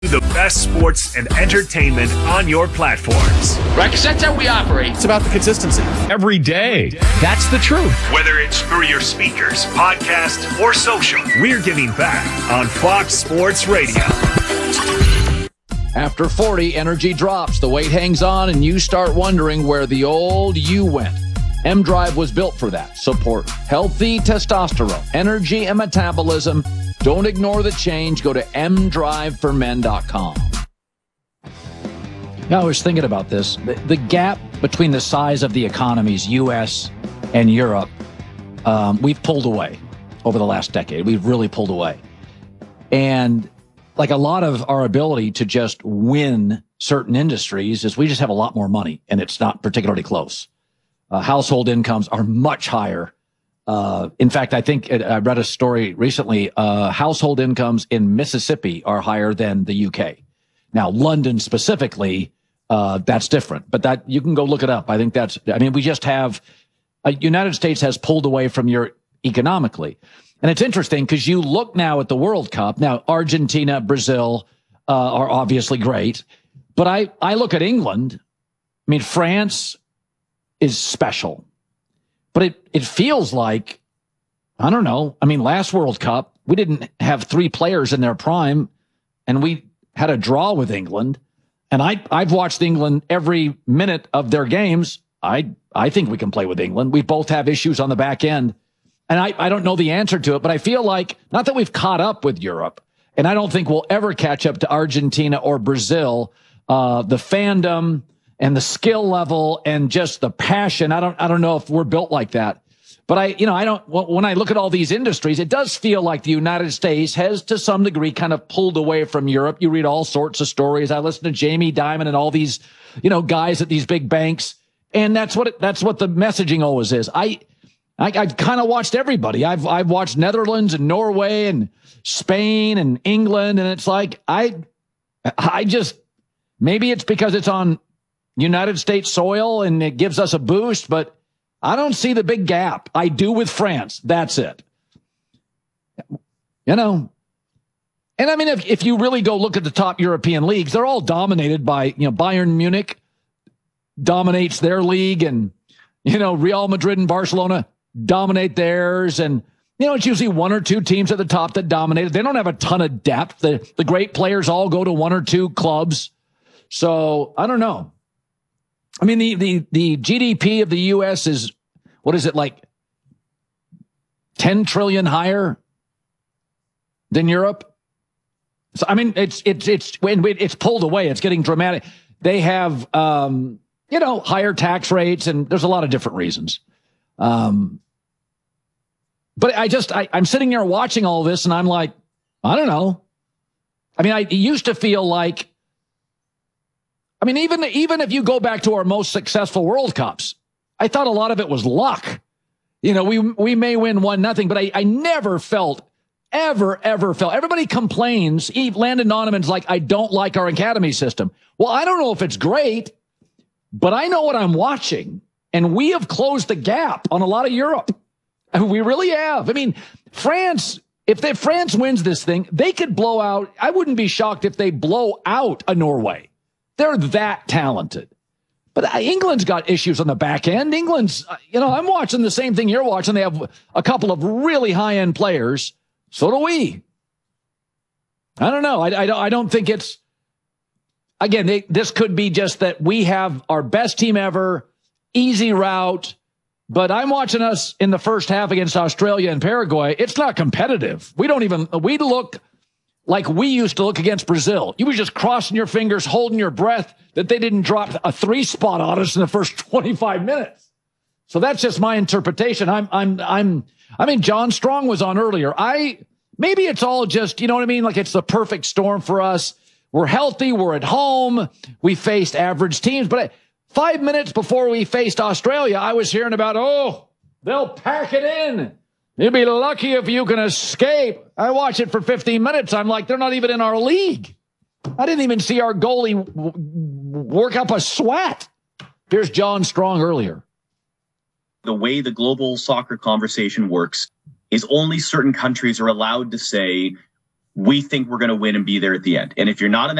The best sports and entertainment on your platforms. Right, because that's how we operate. It's about the consistency. Every day. That's the truth. Whether it's through your speakers, podcast, or social, we're giving back on Fox Sports Radio. After 40, energy drops, the weight hangs on, and you start wondering where the old you went. M-Drive was built for that. Support healthy testosterone, energy, and metabolism. Don't ignore the change. Go to mdriveformen.com. Now, I was thinking about this. The gap between the size of the economies, U.S. and Europe, we've pulled away over the last decade. We've really pulled away. And like a lot of our ability to just win certain industries is we just have a lot more money, and it's not particularly close. Household incomes are much higher. In fact, I think I read a story recently. Household incomes in Mississippi are higher than the UK. Now, London specifically, that's different, but that you can go look it up. I think we just have United States has pulled away from Europe economically. And it's interesting because you look now at the World Cup. Now, Argentina, Brazil are obviously great, but I look at England. I mean, France is special. But it feels like, I don't know. I mean, last World Cup, we didn't have three players in their prime, and we had a draw with England. And I've watched England every minute of their games. I think we can play with England. We both have issues on the back end. And I don't know the answer to it, but I feel like, not that we've caught up with Europe, and I don't think we'll ever catch up to Argentina or Brazil. The fandom and the skill level and just the passion. I don't know if we're built like that. But when I look at all these industries, it does feel like the United States has to some degree kind of pulled away from Europe. You read all sorts of stories. I listen to Jamie Dimon and all these, guys at these big banks. And that's what the messaging always is. I've kind of watched everybody. I've watched Netherlands and Norway and Spain and England. And it's like, I just, maybe it's because it's on United States soil and it gives us a boost, but I don't see the big gap. I do with France. That's it. And I mean, if you really go look at the top European leagues, they're all dominated by, Bayern Munich dominates their league, and, Real Madrid and Barcelona dominate theirs. And, it's usually one or two teams at the top that dominate it. They don't have a ton of depth. The great players all go to one or two clubs. So I don't know. I mean, the GDP of the U.S. is, what is it, like 10 trillion higher than Europe? So, I mean, it's pulled away. It's getting dramatic. They have, higher tax rates, and there's a lot of different reasons. But I'm sitting here watching all this, and I'm like, I don't know. I mean, I used to feel like, even if you go back to our most successful World Cups, I thought a lot of it was luck. We may win 1-0, but I never felt, ever felt. Everybody complains. Landon Donovan's like, I don't like our academy system. Well, I don't know if it's great, but I know what I'm watching, and we have closed the gap on a lot of Europe. We really have. I mean, France, if France wins this thing, they could blow out. I wouldn't be shocked if they blow out a Norway. They're that talented. But England's got issues on the back end. England's, I'm watching the same thing you're watching. They have a couple of really high-end players. So do we. I don't know. I don't think it's, again, this could be just that we have our best team ever, easy route. But I'm watching us in the first half against Australia and Paraguay. It's not competitive. We look like we used to look against Brazil. You were just crossing your fingers, holding your breath that they didn't drop a 3-spot on us in the first 25 minutes. So that's just my interpretation. John Strong was on earlier. Maybe it's all just, like it's the perfect storm for us. We're healthy. We're at home. We faced average teams. But 5 minutes before we faced Australia, I was hearing about, they'll pack it in. You'll be lucky if you can escape. I watched it for 15 minutes. I'm like, they're not even in our league. I didn't even see our goalie work up a sweat. Here's John Strong earlier. The way the global soccer conversation works is only certain countries are allowed to say, we think we're going to win and be there at the end. And if you're not an